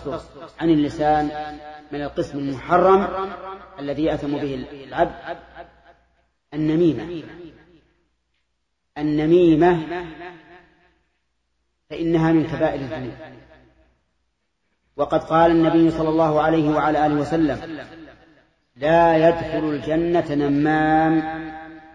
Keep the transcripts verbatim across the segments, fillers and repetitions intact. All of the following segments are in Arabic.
تصدر عن اللسان من القسم المحرم الذي يأثم به العبد النميمة. النميمة فإنها من كبائر الذنوب، وقد قال النبي صلى الله عليه وعلى آله وسلم: لا يدخل الجنة نمام.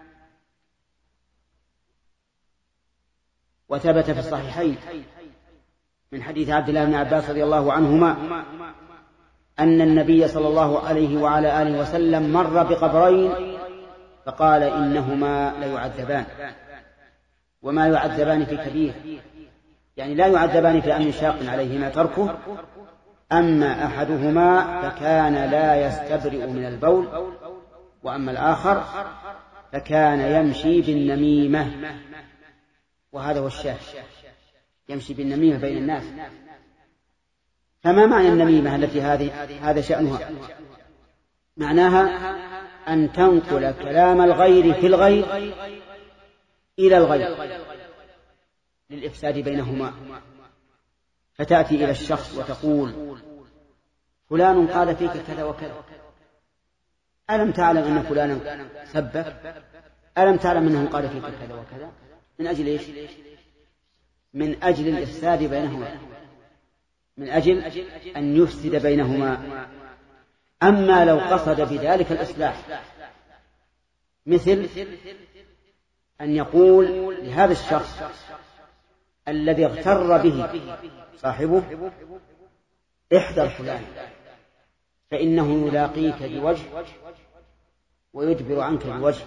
وثبت في الصحيحين من حديث عبد الله بن عباس رضي الله عنهما أن النبي صلى الله عليه وعلى آله وسلم مر بقبرين فقال: إنهما ليعذبان، وما يعذبان في كبير، يعني لا يعذبان في أمر شاق عليهما تركه. أما أحدهما فكان لا يستبرئ من البول، وأما الآخر فكان يمشي بالنميمة. وهذا هو الشاهد، يمشي بالنميمة بين الناس. فما معنى النميمة التي هذه هذا شأنها؟ معناها أن تنقل كلام الغير في الغير إلى الغير للإفساد بينهما، فتأتي إلى الشخص وتقول: فلان قال فيك كذا وكذا، ألم تعلم أن فلانا سبك؟ ألم تعلم أنه قال فيك كذا وكذا؟ من أجل إيش؟ من أجل الإفساد بينهما، من أجل أن يفسد بينهما. أما لو قصد بذلك الإصلاح، مثل أن يقول لهذا الشخص الذي اغتر به صاحبه: احذر فلان فإنه يلاقيك بوجه ويدبر عنك بوجه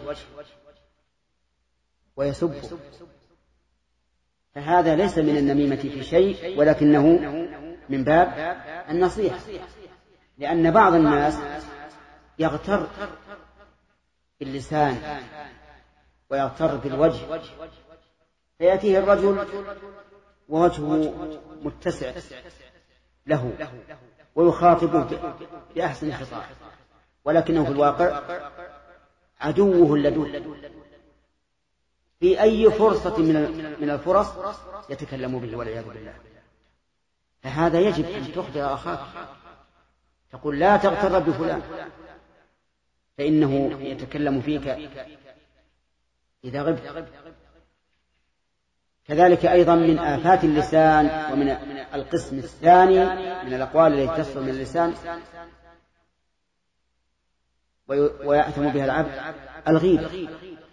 ويسبك، فهذا ليس من النميمة في شيء، ولكنه من باب النصيحة. لأن بعض الناس يغتر باللسان ويغتر بالوجه، فيأتيه الرجل ووجهه متسع له ويخاطبه بأحسن خطاب، ولكنه في الواقع عدوه اللدود، في أي فرصة من الفرص يتكلم به والعياذ بالله. فهذا يجب أن تخبر أخاك، تقول: لا تغتر بفلان فإنه يتكلم فيك إذا غبت. كذلك أيضا من آفات اللسان ومن القسم الثاني من الأقوال التي تصدر من اللسان ويأثم بها العبد الغيبة.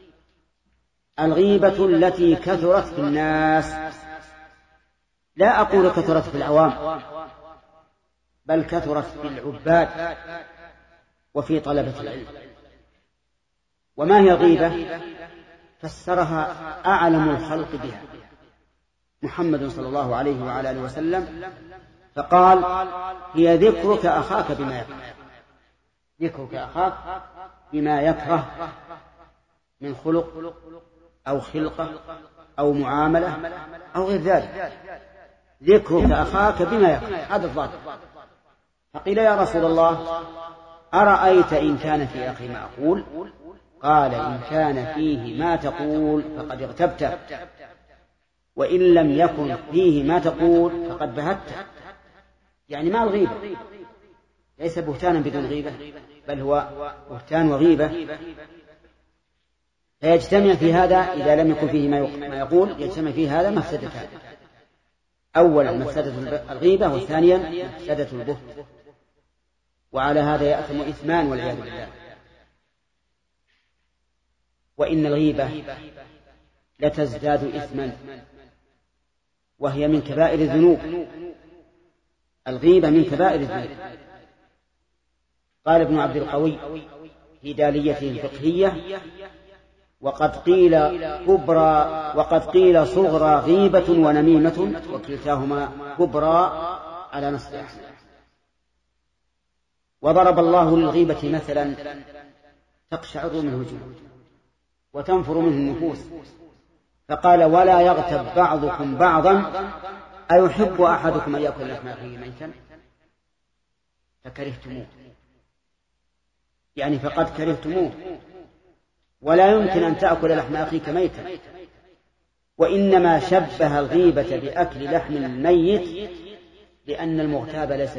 الغيبة التي كثرت في الناس، لا أقول كثرت في العوام، بل كثرت في العباد وفي طلبة العلم. وما هي غيبة؟ فسرها أعلم الخلق بها محمد صلى الله عليه وعلى آله وسلم، فقال: هي ذكرك أخاك بما يكره. ذكرك أخاك بما يكره من خلق أو خلقة أو معاملة أو غير ذلك. ذكرك أخاك بما يكره، هذا الضابط. فقيل: يا رسول الله، أرأيت إن كان في أخي ما أقول؟ قال: إن كان فيه ما تقول فقد اغتبت، وإن لم يكن فيه ما تقول فقد بهت. يعني ما الغيبة ليس بهتانا بدون غيبة، بل هو بهتان وغيبة، فيجتمع في هذا إذا لم يكن فيه ما يقول، يجتمع فيه هذا مفسدتان: أولا مفسدة الغيبة، والثانيا مفسدة البهت. وعلى هذا يأثم إثمان والعياذ بالله. وإن الغيبة لتزداد إثما، وهي من كبائر الذنوب. الغيبة من كبائر الذنوب. قال ابن عبد القوي في داليته الفقهية: وقد قيل كبرى وقد قيل صغرى غيبة ونميمة، وكلتاهما كبرى على نص أحسن. وضرب الله للغيبة مثلا تقشعر منه الجلود وتنفر منه النفوس، فقال: ولا يغتب بعضكم بعضا أيحب أحدكم أن يأكل لحم أخيه ميتا فكرهتموه، يعني فقد كرهتموه، ولا يمكن أن تأكل لحم أخيك ميتا. وإنما شبه الغيبة بأكل لحم الميت لأن المغتاب ليس